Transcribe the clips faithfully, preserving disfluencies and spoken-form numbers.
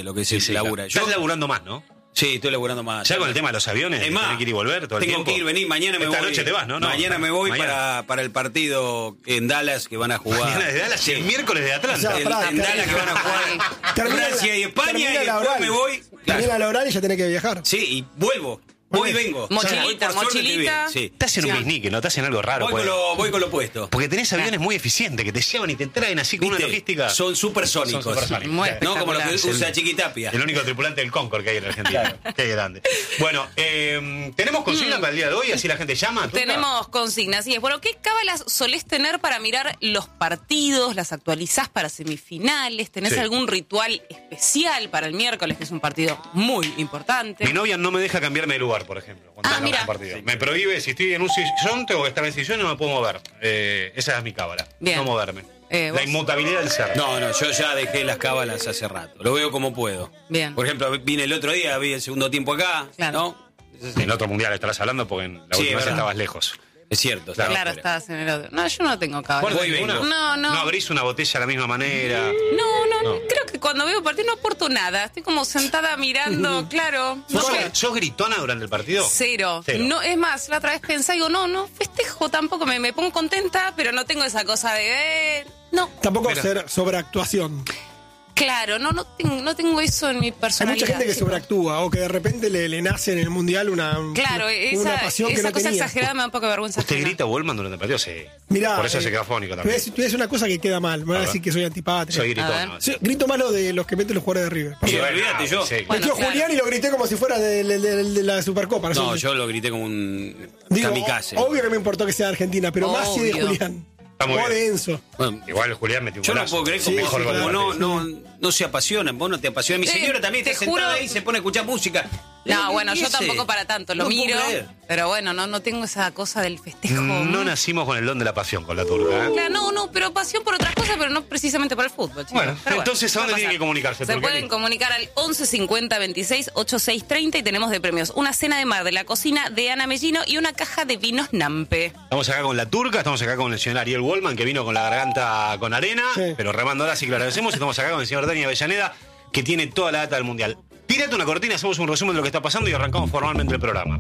lo que se Sí, sí, labura. claro. Yo, Estás laburando más, ¿no? sí, estoy laburando más. Ya con el tema de los aviones, Es más, tenés que ir y volver todo el tengo tiempo. que ir, venir, mañana me Esta voy. noche te vas, ¿no? no mañana me voy mañana. para, para el partido en Dallas que van a jugar. Mañana de Dallas, Sí. el miércoles de Atlanta. O sea, El- Pará, en Dallas que van a jugar Termina Francia la- y España termina y la después oral. me voy. Termina Claro. la oral y ya tenés que viajar. Sí, y vuelvo. Voy y vengo. Mochilita, Hoy, por suerte, estoy mochilita. bien, sí. Te hacen un Sí. bisnique, ¿no? Te hacen algo raro. Voy con, pues. lo, voy con lo puesto. Porque tenés aviones muy eficientes que te llevan y te traen así con una ¿Viste? logística. Son supersónicos. Son supersónicos. Muy Claro. No como lo que espectacular. usa Chiquitapia. El único tripulante del Concorde que hay en Argentina. Qué grande. Bueno, eh, ¿tenemos consigna para el día de hoy? Así la gente llama. ¿Tuca? Tenemos consignas, así es. Bueno, ¿qué cábalas solés tener para mirar los partidos? ¿Las actualizás para semifinales? ¿Tenés Sí. algún ritual especial para el miércoles, que es un partido muy importante? Mi novia no me deja cambiarme de lugar, por ejemplo. cuando Ah, acaba mira. un partido. Me prohíbe, si estoy en un sillón, tengo que estar en el sillón y no me puedo mover. Eh, esa es mi cábala. Bien. No moverme. Eh, la vos- inmutabilidad del ser. No, no, yo ya dejé las cábalas hace rato. Lo veo como puedo. Bien. Por ejemplo, vine el otro día, vi el segundo tiempo acá. Claro. ¿No? En otro mundial estarás hablando porque en la Sí, última es vez verdad. estabas lejos. Es cierto. Claro. Claro, afuera. estás en el otro. No, yo no tengo cábalas. ¿Vos Voy y ninguna? vengo. No, no. ¿No abrís una botella de la misma manera? No, no, No. creo que cuando veo partido no aporto nada. Estoy como sentada mirando, claro. No ¿Sos, sé. sos gritona durante el partido? Cero. Cero. No, es más, la otra vez pensé, digo, no, no festejo tampoco, me, me pongo contenta, pero no tengo esa cosa de, eh, no. Tampoco Mira. hacer sobreactuación. Claro, no, no, tengo, no tengo eso en mi Hay personalidad. mucha gente que chicos. sobreactúa o que de repente le, le nace en el mundial una, Claro, una, esa, una pasión que esa no cosa tenía. exagerada me da un poco de vergüenza. ¿Usted ajena. grita Wallman durante el partido? Sí. Mirá, Por eso eh, se queda fónico Te voy a también. decir- te voy a decir una cosa que queda mal. Me van a A ver. decir que soy antipátrico. Soy A gritón. ver. ¿no? Sí, grito más lo de los que meten los jugadores de River. Sí, Perdón. olvídate, yo. Sí. Bueno, Metió claro. Julián y lo grité como si fuera de, de- de- de la Supercopa. No, sé. yo lo grité como un Digo, kamikaze. obvio que me importó que sea de Argentina, pero más si de Obvio. Julián. Está muy O de bien. Enzo. Bueno, Igual Julián metió un yo no golazo. puedo creer Sí, como, mejor como gol del no, partido. no, no se apasionan. Vos no te apasionas. Mi Eh, señora también te está sentada juro- ahí y se pone a escuchar música. No, ¿Qué bueno, yo ese? tampoco para tanto, lo No puedo miro, creer. pero bueno, no, no tengo esa cosa del festejo. No nacimos con el don de la pasión con la turca. ¿eh? Claro, no, no, pero pasión por otras cosas, pero no precisamente por el fútbol, chicos. Bueno, Pero entonces, ¿a va dónde tienen pasar. que comunicarse, Se Turqueli? pueden comunicar al once cincuenta veintiséis ochenta y seis treinta y tenemos de premios una cena de mar de la cocina de Ana Mellino y una caja de vinos Nampe. Estamos acá con la turca, estamos acá con el señor Ariel Wallman, que vino con la garganta con arena, Sí. pero remando ahora sí que lo agradecemos. Y estamos acá con el señor Dani Avellaneda, que tiene toda la data del Mundial. Tírate una cortina, hacemos un resumen de lo que está pasando y arrancamos formalmente el programa.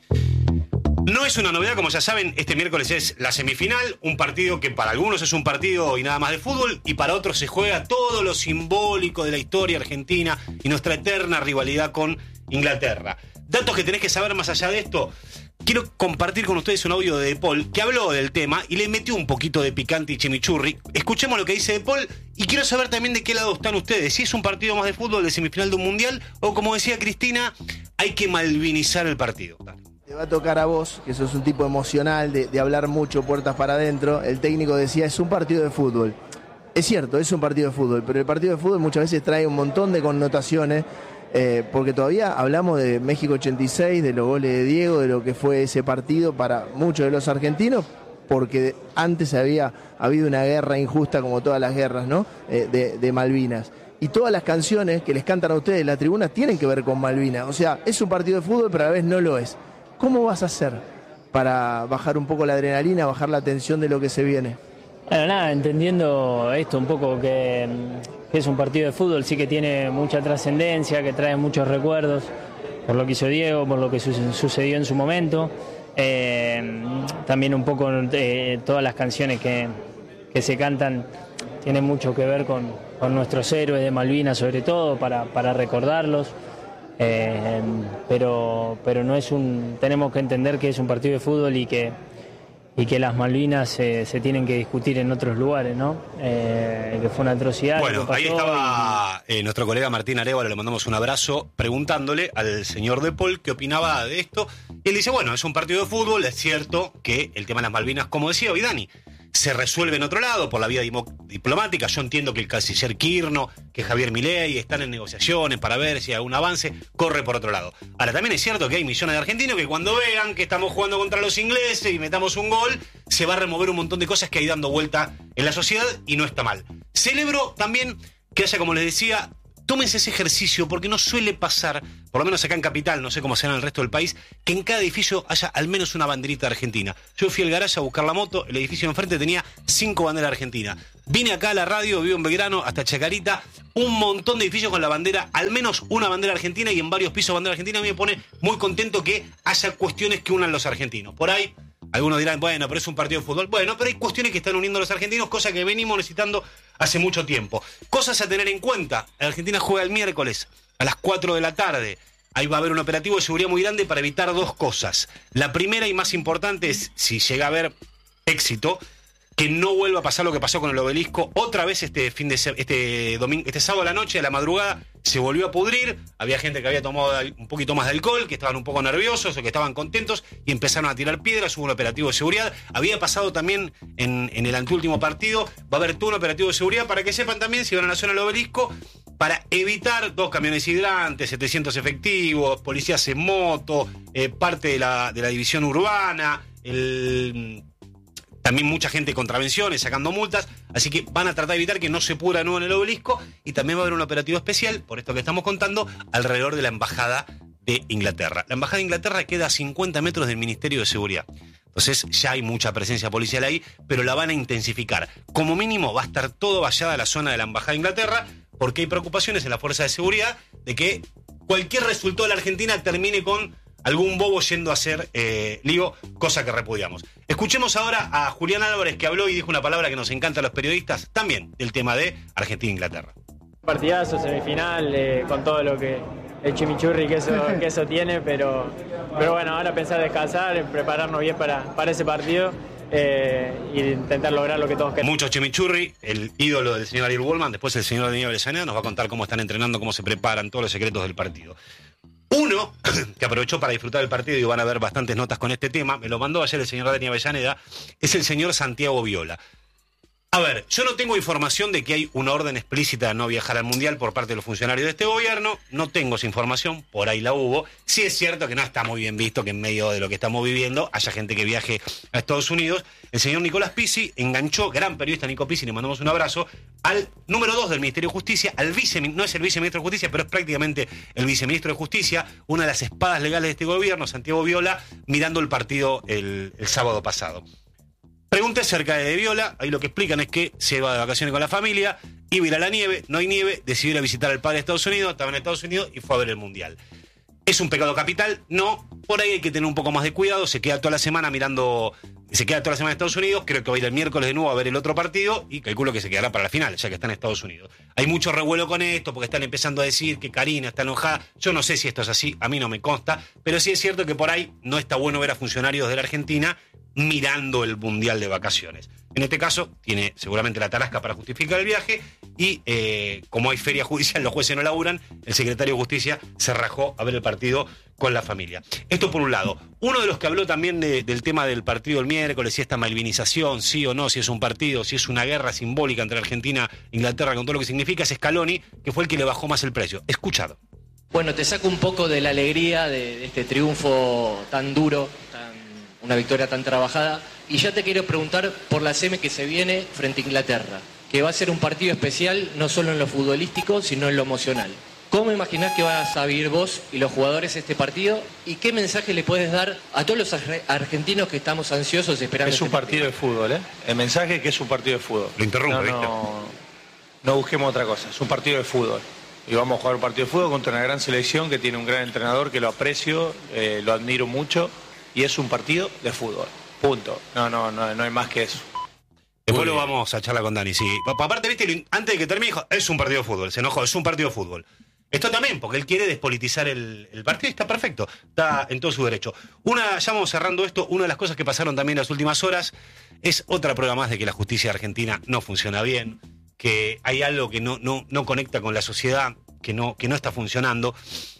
No es una novedad, como ya saben, este miércoles es la semifinal, un partido que para algunos es un partido y nada más de fútbol, y para otros se juega todo lo simbólico de la historia argentina y nuestra eterna rivalidad con Inglaterra. Datos que tenés que saber más allá de esto. Quiero compartir con ustedes un audio de De Paul que habló del tema y le metió un poquito de picante y chimichurri. Escuchemos lo que dice De Paul y quiero saber también de qué lado están ustedes. Si es un partido más de fútbol de semifinal de un mundial o, como decía Cristina, hay que malvinizar el partido. Dale. Te va a tocar a vos, que sos un tipo emocional, de, de hablar mucho puertas para adentro. El técnico decía, es un partido de fútbol. Es cierto, es un partido de fútbol, pero el partido de fútbol muchas veces trae un montón de connotaciones, eh, porque todavía hablamos de México ochenta y seis, de los goles de Diego, de lo que fue ese partido para muchos de los argentinos, porque antes había habido una guerra injusta como todas las guerras, ¿no? Eh, de, de Malvinas. Y todas las canciones que les cantan a ustedes en la tribuna tienen que ver con Malvinas. O sea, es un partido de fútbol, pero a la vez no lo es. ¿Cómo vas a hacer para bajar un poco la adrenalina, bajar la tensión de lo que se viene? Bueno, nada, entendiendo esto un poco que, que es un partido de fútbol, sí que tiene mucha trascendencia, que trae muchos recuerdos por lo que hizo Diego, por lo que su- sucedió en su momento. Eh, también un poco eh, todas las canciones que, que se cantan tienen mucho que ver con, con nuestros héroes de Malvinas, sobre todo, para, para recordarlos. Eh, pero pero no es un tenemos que entender que es un partido de fútbol y que y que las Malvinas eh, se tienen que discutir en otros lugares, ¿no? Eh, que fue una atrocidad. Bueno, lo que ahí pasó estaba eh, nuestro colega Martín Arévalo, le mandamos un abrazo, preguntándole al señor De Paul qué opinaba de esto. Y él dice, bueno, es un partido de fútbol, es cierto que el tema de las Malvinas, como decía hoy Dani, se resuelve en otro lado por la vía dimo- diplomática. Yo entiendo que el canciller Kirchner, que Javier Milei están en negociaciones para ver si hay algún avance, corre por otro lado. Ahora, también es cierto que hay millones de argentinos que cuando vean que estamos jugando contra los ingleses y metamos un gol, se va a remover un montón de cosas que hay dando vuelta en la sociedad y no está mal. Celebro también que haya, como les decía, tómense ese ejercicio porque no suele pasar, por lo menos acá en Capital, no sé cómo será en el resto del país, que en cada edificio haya al menos una banderita argentina. Yo fui al garaje a buscar la moto, el edificio de enfrente tenía cinco banderas argentinas. Vine acá a la radio, vivo en Belgrano, hasta Chacarita, un montón de edificios con la bandera, al menos una bandera argentina y en varios pisos bandera argentina. A mí me pone muy contento que haya cuestiones que unan los argentinos. Por ahí, algunos dirán, bueno, pero es un partido de fútbol. Bueno, pero hay cuestiones que están uniendo a los argentinos, cosa que venimos necesitando hace mucho tiempo. Cosas a tener en cuenta. La Argentina juega el miércoles a las cuatro de la tarde. Ahí va a haber un operativo de seguridad muy grande para evitar dos cosas. La primera y más importante es, si llega a haber éxito, que no vuelva a pasar lo que pasó con el Obelisco. Otra vez este fin de este domingo, este sábado a la noche, a la madrugada, se volvió a pudrir. Había gente que había tomado un poquito más de alcohol, que estaban un poco nerviosos o que estaban contentos y empezaron a tirar piedras. Hubo un operativo de seguridad. Había pasado también en, en el anteúltimo partido. Va a haber todo un operativo de seguridad para que sepan también, si van a la zona del Obelisco, para evitar dos camiones hidrantes, setecientos efectivos, policías en moto, eh, parte de la, de la división urbana, el... También mucha gente contravenciones, sacando multas, así que van a tratar de evitar que no se pudra de nuevo en el Obelisco y también va a haber un operativo especial, por esto que estamos contando, alrededor de la Embajada de Inglaterra. La Embajada de Inglaterra queda a cincuenta metros del Ministerio de Seguridad. Entonces ya hay mucha presencia policial ahí, pero la van a intensificar. Como mínimo va a estar todo vallada la zona de la Embajada de Inglaterra, porque hay preocupaciones en la Fuerza de Seguridad de que cualquier resultado de la Argentina termine con algún bobo yendo a hacer eh, lío, cosa que repudiamos. Escuchemos ahora a Julián Álvarez, que habló y dijo una palabra que nos encanta a los periodistas, también del tema de Argentina-Inglaterra. Partidazo, semifinal, eh, con todo lo que el chimichurri que eso, que eso tiene, pero, pero bueno, ahora pensar descansar, prepararnos bien para, para ese partido eh, y intentar lograr lo que todos queremos. Mucho chimichurri, el ídolo del señor Ariel Wallman, después el señor Daniel Avellaneda nos va a contar cómo están entrenando, cómo se preparan, todos los secretos del partido. Uno, que aprovechó para disfrutar del partido y van a ver bastantes notas con este tema, me lo mandó ayer el señor Dani Avellaneda, es el señor Santiago Viola. A ver, yo no tengo información de que hay una orden explícita de no viajar al Mundial por parte de los funcionarios de este gobierno, no tengo esa información, por ahí la hubo. Sí es cierto que no está muy bien visto que en medio de lo que estamos viviendo haya gente que viaje a Estados Unidos. El señor Nicolás Pizzi enganchó, gran periodista Nico Pizzi, le mandamos un abrazo, al número dos del Ministerio de Justicia, al vice, no es el viceministro de Justicia, pero es prácticamente el viceministro de Justicia, una de las espadas legales de este gobierno, Santiago Viola, mirando el partido el, el sábado pasado. Pregunté acerca de Viola, ahí lo que explican es que se va de vacaciones con la familia, iba a ir a la nieve, no hay nieve, decidió ir a visitar al padre de Estados Unidos, estaba en Estados Unidos y fue a ver el Mundial. ¿Es un pecado capital? No, por ahí hay que tener un poco más de cuidado, se queda toda la semana mirando, se queda toda la semana en Estados Unidos, creo que va a ir el miércoles de nuevo a ver el otro partido y calculo que se quedará para la final, ya que está en Estados Unidos. Hay mucho revuelo con esto porque están empezando a decir que Karina está enojada, yo no sé si esto es así, a mí no me consta, pero sí es cierto que por ahí no está bueno ver a funcionarios de la Argentina mirando el Mundial de vacaciones. En este caso, tiene seguramente la tarasca para justificar el viaje y eh, como hay feria judicial, los jueces no laburan, el secretario de Justicia se rajó a ver el partido con la familia. Esto por un lado. Uno de los que habló también de, del tema del partido el miércoles, si esta malvinización, sí o no, si es un partido, si es una guerra simbólica entre Argentina e Inglaterra con todo lo que significa, es Scaloni, que fue el que le bajó más el precio. Escuchado. Bueno, te saco un poco de la alegría de, de este triunfo tan duro, tan, una victoria tan trabajada, y ya te quiero preguntar por la semi que se viene frente a Inglaterra, que va a ser un partido especial no solo en lo futbolístico, sino en lo emocional. ¿Cómo imaginás que vas a vivir vos y los jugadores este partido? ¿Y qué mensaje le puedes dar a todos los argentinos que estamos ansiosos esperando? Es un este partido, partido de fútbol, ¿eh? El mensaje es que es un partido de fútbol. Lo interrumpo, no, no, no busquemos otra cosa, es un partido de fútbol. Y vamos a jugar un partido de fútbol contra una gran selección que tiene un gran entrenador que lo aprecio, eh, lo admiro mucho, y es un partido de fútbol. Punto. No, no, no, no hay más que eso. Después lo vamos a charlar con Dani, sí. Aparte, viste, antes de que termine, dijo, es un partido de fútbol, se enojó, es un partido de fútbol. Esto también, porque él quiere despolitizar el, el partido y está perfecto, está en todo su derecho. Una, ya vamos cerrando esto, una de las cosas que pasaron también en las últimas horas es otra prueba más de que la justicia argentina no funciona bien, que hay algo que no, no, no conecta con la sociedad, que no, que no está funcionando.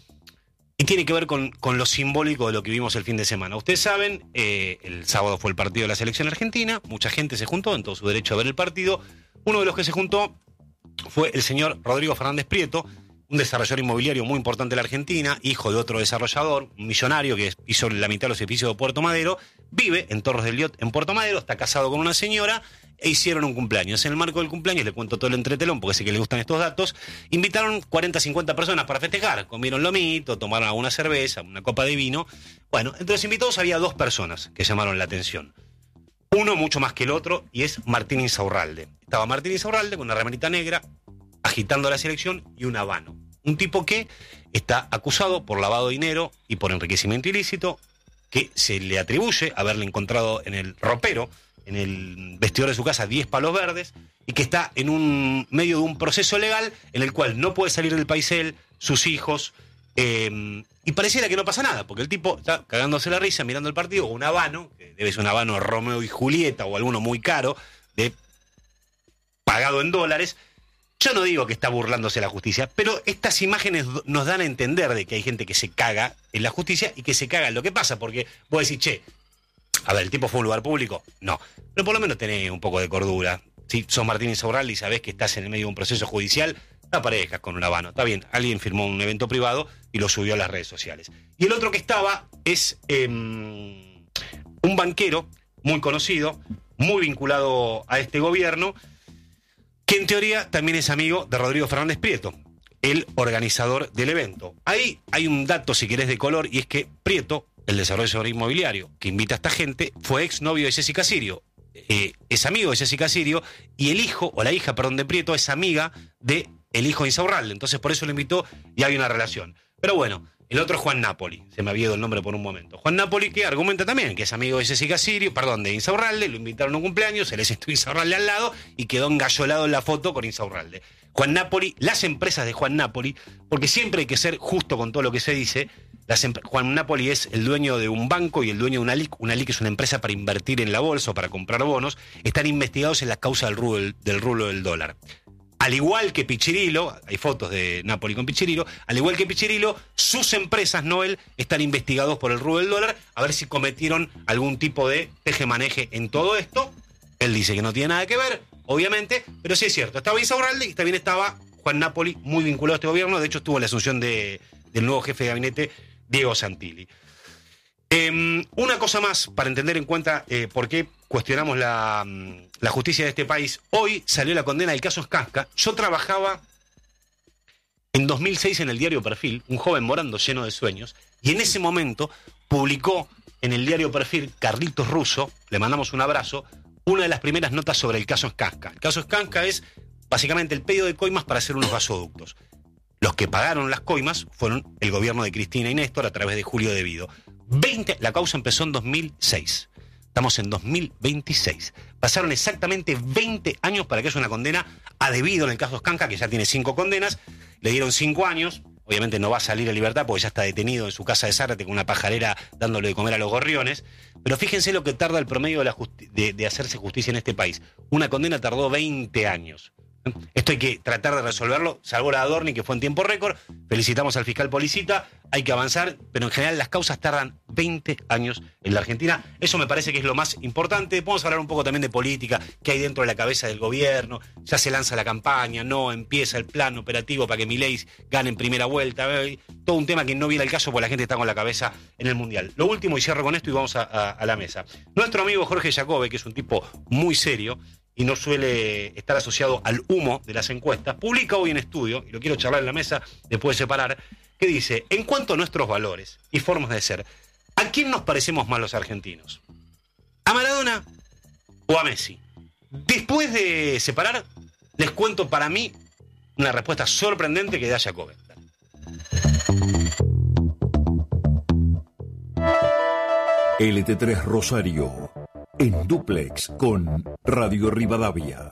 Y tiene que ver con, con lo simbólico de lo que vimos el fin de semana. Ustedes saben, eh, el sábado fue el partido de la selección argentina, mucha gente se juntó en todo su derecho a ver el partido. Uno de los que se juntó fue el señor Rodrigo Fernández Prieto, un desarrollador inmobiliario muy importante de la Argentina, hijo de otro desarrollador, un millonario que hizo la mitad de los edificios de Puerto Madero, vive en Torres del Liot, en Puerto Madero, está casado con una señora e hicieron un cumpleaños. En el marco del cumpleaños, le cuento todo el entretelón porque sé que les gustan estos datos, invitaron cuarenta, cincuenta personas para festejar. Comieron lomito, tomaron alguna cerveza, una copa de vino. Bueno, entre los invitados había dos personas que llamaron la atención. Uno mucho más que el otro, y es Martín Insaurralde. Estaba Martín Insaurralde con una remerita negra, agitando la selección y un habano. Un tipo que está acusado por lavado de dinero y por enriquecimiento ilícito, que se le atribuye haberle encontrado en el ropero, en el vestidor de su casa, diez palos verdes, y que está en un medio de un proceso legal en el cual no puede salir del país él, sus hijos, eh, y pareciera que no pasa nada, porque el tipo está cagándose la risa mirando el partido, un habano, que debe ser un habano Romeo y Julieta o alguno muy caro, de pagado en dólares. Yo no digo que está burlándose de la justicia, pero estas imágenes nos dan a entender de que hay gente que se caga en la justicia y que se caga en lo que pasa, porque vos decís, che, a ver, ¿el tipo fue a un lugar público? No, pero por lo menos tenés un poco de cordura. Si sos Martín Insaurralde y sabés que estás en el medio de un proceso judicial, no aparezcas con un habano. Está bien, alguien firmó un evento privado y lo subió a las redes sociales. Y el otro que estaba es eh, un banquero muy conocido, muy vinculado a este gobierno, que en teoría también es amigo de Rodrigo Fernández Prieto, el organizador del evento. Ahí hay un dato, si querés, de color, y es que Prieto, el desarrollador inmobiliario que invita a esta gente, fue exnovio de Jessica Sirio. Eh, es amigo de Jessica Sirio, y el hijo, o la hija, perdón, de Prieto es amiga de el hijo de Insaurralde. Entonces por eso lo invitó y hay una relación. Pero bueno, el otro es Juan Napoli, se me había ido el nombre por un momento. Juan Napoli, que argumenta también que es amigo de Jessica Sirio, perdón, de Insaurralde, lo invitaron a un cumpleaños, se le sentó Insaurralde al lado y quedó engallolado en la foto con Insaurralde. Juan Napoli, las empresas de Juan Napoli, porque siempre hay que ser justo con todo lo que se dice, las em- Juan Napoli es el dueño de un banco y el dueño de una L I C, una L I C es una empresa para invertir en la bolsa o para comprar bonos, están investigados en la causa del rulo del, rulo del dólar. Al igual que Pichirilo, hay fotos de Napoli con Pichirilo, al igual que Pichirilo, sus empresas, no él, están investigados por el rublo del dólar, a ver si cometieron algún tipo de tejemaneje en todo esto. Él dice que no tiene nada que ver, obviamente, pero sí es cierto. Estaba Insaurralde y también estaba Juan Napoli, muy vinculado a este gobierno. De hecho, estuvo en la asunción de, del nuevo jefe de gabinete, Diego Santilli. Eh, una cosa más para entender en cuenta eh, por qué cuestionamos la, la justicia de este país. Hoy salió la condena del caso Skanska. Yo trabajaba en dos mil seis en el diario Perfil, un joven morando lleno de sueños, y en ese momento publicó en el diario Perfil Carlitos Russo, le mandamos un abrazo, una de las primeras notas sobre el caso Skanska. El caso Skanska es básicamente el pedido de coimas para hacer unos gasoductos. Los que pagaron las coimas fueron el gobierno de Cristina y Néstor a través de Julio De Vido. veinte, la causa empezó en dos mil seis. Estamos en dos mil veintiséis. Pasaron exactamente veinte años para que haya una condena a De Vido en el caso Skanska, que ya tiene cinco condenas. Le dieron cinco años. Obviamente no va a salir a libertad porque ya está detenido en su casa de Zárate con una pajarera dándole de comer a los gorriones. Pero fíjense lo que tarda el promedio de, la justi- de, de hacerse justicia en este país. Una condena tardó veinte años. Esto hay que tratar de resolverlo, salvo la Adorni, que fue en tiempo récord. Felicitamos al fiscal Policita, hay que avanzar, pero en general las causas tardan veinte años en la Argentina. Eso me parece que es lo más importante. Podemos hablar un poco también de política, qué hay dentro de la cabeza del gobierno. Ya se lanza la campaña, no empieza el plan operativo para que Milei gane en primera vuelta. Todo un tema que no viene al caso porque la gente está con la cabeza en el Mundial. Lo último, y cierro con esto y vamos a, a, a la mesa. Nuestro amigo Jorge Jacobe, que es un tipo muy serio y no suele estar asociado al humo de las encuestas, publica hoy en Estudio, y lo quiero charlar en la mesa después de separar, que dice, en cuanto a nuestros valores y formas de ser, ¿a quién nos parecemos más los argentinos? ¿A Maradona o a Messi? Después de separar, les cuento para mí una respuesta sorprendente que da Jacobe. L T tres Rosario, en dúplex con Radio Rivadavia.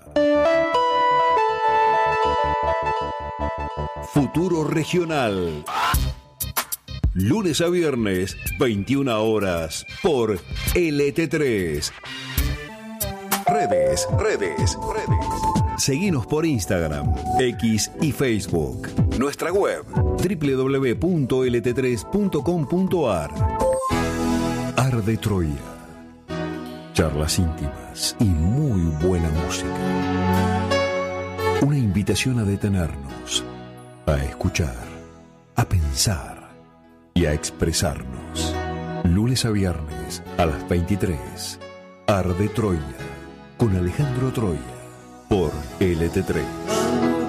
Futuro Regional. Lunes a viernes, veintiuna horas, por L T tres. Redes, redes, redes. Seguinos por Instagram, X y Facebook. Nuestra web, doble u doble u doble u punto l t tres punto com punto a r. Arde Troya. Charlas íntimas y muy buena música. Una invitación a detenernos, a escuchar, a pensar y a expresarnos. Lunes a viernes a las veintitrés. Arde Troya. con Alejandro Troya por L T tres.